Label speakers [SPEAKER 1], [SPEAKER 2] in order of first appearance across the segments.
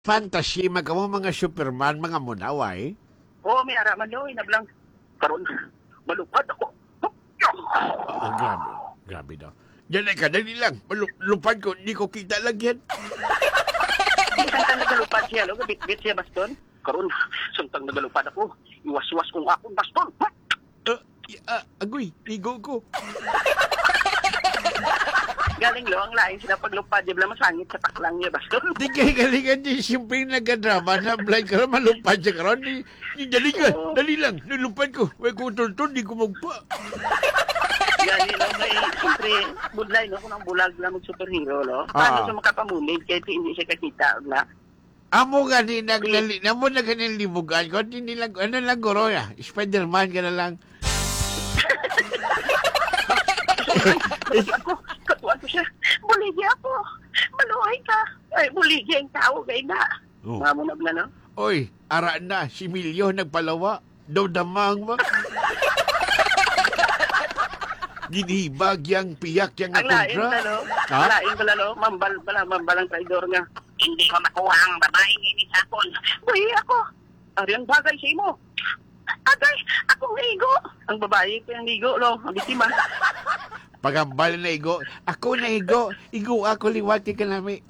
[SPEAKER 1] fantasy, magkamo mga Superman, mga munaway.
[SPEAKER 2] Oo, may araman nyo, inablang. Karon, malupad ako.
[SPEAKER 1] Grabe. Grabe daw. Diyan ka, dali lang. Lupad ko, hindi ko kita lang yan.
[SPEAKER 2] Isang tang nagalupad siya, lo, bit-bit siya baston. Karon, isang tang nagalupad ako. Iwas-iwas kong akong baston.
[SPEAKER 1] Agoy, ligo ko.
[SPEAKER 2] Galing lo, ang lain sila paglupad. Di ba masangit sa taklang niya baston?
[SPEAKER 1] Di kayo galingan di siyempre nagkadrama na blind ka rin, malupad siya karon. Dali ka, dali lang. Nalupad ko. May kutultol, di ko magpa.
[SPEAKER 2] Yan, lo, may siyempre budlay, no? Kung ang bulag lang mag-superhero, lo. Paano siya makapamunid kahit hindi siya kakita, na?
[SPEAKER 1] Amo nga ni namo na ganyan libugan ko, hindi lang, ano lang guro ya, Spider-Man ka na lang.
[SPEAKER 2] Ako, katuan ko siya. Buligi ako. Maluhay ka. Ay, buligi ang tao, gay na. Mamo na ba, no?
[SPEAKER 1] Oy, ara na, si Milyo nagpalawa. Daw damang mo. Ginibag yang piyak yang
[SPEAKER 2] ang lain
[SPEAKER 1] kontra.
[SPEAKER 2] ka, no? Ang lain ka, no? Mambal ang traidor nga. Hindi ko makuha ang babaeng ini sa akon. Buhi ako. Ariang bagay sa imo. Agay, akong higo. Ang babae ko yung higo, lo. Ang biktima.
[SPEAKER 1] Pagambal na igo. Ako na igo. Igo ako liwati ka namin.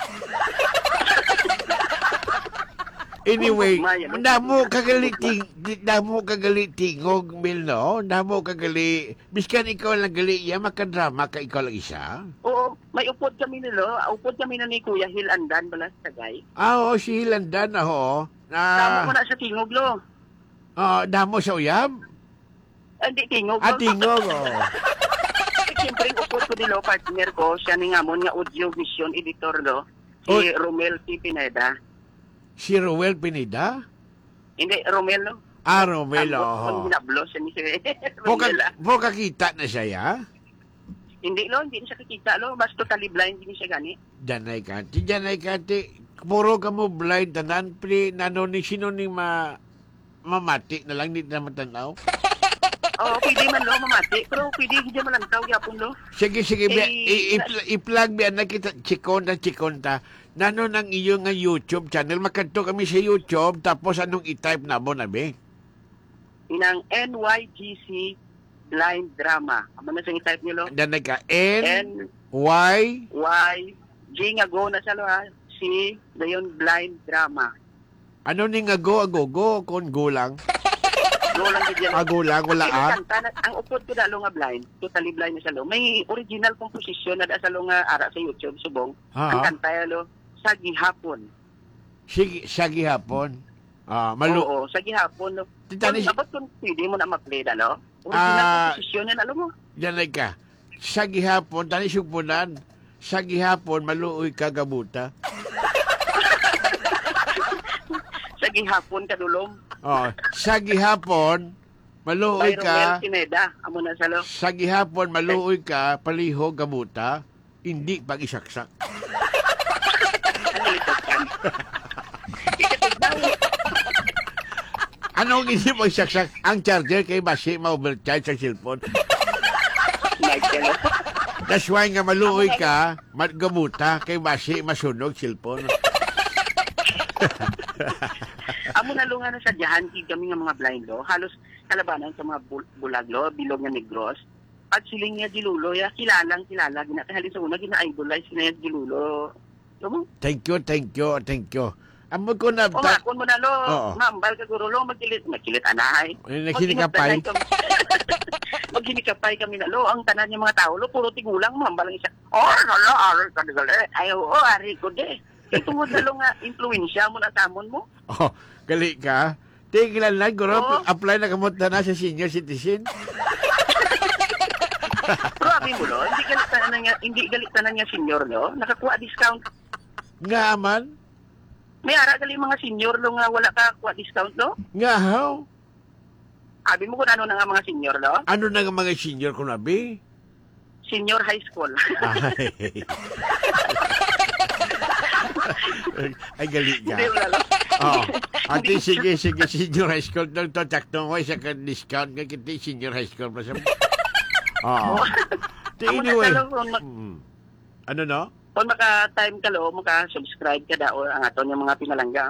[SPEAKER 1] Anyway, namo kagalitingog, Mil, no? Namo kagali. Biskan ikaw lang gali, ya makadrama ka ikaw lang isa.
[SPEAKER 2] Oo, may upod kami nilo. Upod kami na ni Kuya Hilandan balas tagay.
[SPEAKER 1] Oo, si Hilandan na ho.
[SPEAKER 2] Tama ko na sa tingog, lo.
[SPEAKER 1] Damo sa uyab?
[SPEAKER 2] Hindi, tingog, lo.
[SPEAKER 1] Tingog, oh.
[SPEAKER 2] Siyempre, upod ko nilo, partner ko. Siya ni nga mo nga audio vision editor, lo. Si Romel T. Pineda.
[SPEAKER 1] Si Ruel Pineda?
[SPEAKER 2] Hindi, Romel, no?
[SPEAKER 1] Romel,
[SPEAKER 2] Ang binablo siya ni si
[SPEAKER 1] Romel.
[SPEAKER 2] Romel.
[SPEAKER 1] Kakita na siya, ya?
[SPEAKER 2] Hindi, lo. Hindi siya kakita, lo. Basta totally blind, hindi siya gani.
[SPEAKER 1] Janay kante. Puro ka mo blind, tanan, pre, nano ni sino ni mamati na lang, hindi na matanaw.
[SPEAKER 2] Oo, pwede man, lo, mamati. Pero pwede hindi malantaw, yapon, lo.
[SPEAKER 1] Sige, i-plug biyan na kita, chikonta. Nano ng iyo nga YouTube channel, makanto kami sa YouTube, tapos anong i-type na mo na, be?
[SPEAKER 2] Inang NYGC Blind Drama. Ano na siyang i-type niyo, lo?
[SPEAKER 1] Janay ka,
[SPEAKER 2] Y, G nga go na siya, lo, ha? C, dayon Blind Drama.
[SPEAKER 1] Ano ni nga go, kung go lang?
[SPEAKER 2] Go lang din yan.
[SPEAKER 1] Go lang, wala
[SPEAKER 2] Ang upod ko dalo nga blind, totally blind na siya, lo. May original composition na sa lo nga ara sa YouTube, subong. Ang kanta, lo, sa gihapon.
[SPEAKER 1] Sige, sa gihapon.
[SPEAKER 2] Oo, sa gihapon, lo. Dapat kung pwede mo na ma-play na, lo. Original composition na, lo mo.
[SPEAKER 1] Janay ka, sa gihapon, tani sugpunan, sa gihapon, maluoy ka gabuta.
[SPEAKER 2] Sa gihapon ka dulom.
[SPEAKER 1] Sa gihapon, maluoy ka.
[SPEAKER 2] Romel Pineda, amo na sa lo.
[SPEAKER 1] Sa gihapon, maluoy ka, palihog gabuta, hindi pag-isaksak. Anong hindi pag-isaksak? Ang charger kay basi ma-overcharge sa cellphone. That's why nga maluoy ka, gabuta, kay basi masunog cellphone.
[SPEAKER 2] Amo na lunga na sa diyan kami nga mga blind, lo. Halos kalabanan sa mga bulag, lo, bilog nga Negros. At siling nga Gilulo, ya kilala. Ginakahalin sa una, gina-idolize na yung Gilulo.
[SPEAKER 1] Thank you. Amo ko na...
[SPEAKER 2] Umakon mo na, lo. Mambal ka guro, lo. Magkilit anahay.
[SPEAKER 1] Naghinikapay.
[SPEAKER 2] Maghinikapay kami na, lo. Ang tanan yung mga tao, lo. Puro tigulang, mambal ang isa. Nalo, ari ka nagala. Ari ko de. Itungod na lo nga, influensya mo na tamon mo.
[SPEAKER 1] Gali ka. Tigilan lang, guro. Apply na kamot na sa senior citizen.
[SPEAKER 2] Pero amin mo, lo. Hindi galit niya senior, lo. Nakakuha discount.
[SPEAKER 1] Nga man.
[SPEAKER 2] May ara gali mga senior, lo, nga wala ka kuha discount, lo.
[SPEAKER 1] Nga, how?
[SPEAKER 2] Abi mo kung ano na nga mga senior, lo?
[SPEAKER 1] Ano na nga mga senior ko nabi?
[SPEAKER 2] Senior high school.
[SPEAKER 1] Ay, gali ka. Ate, sige, senior high school. Ito, taktong ko, isa ka discount nga kita, senior high school. Anyway. Ano, no?
[SPEAKER 2] Kung maka-time ka lo, maka-subscribe ka daw ang aton yung mga pinalangga.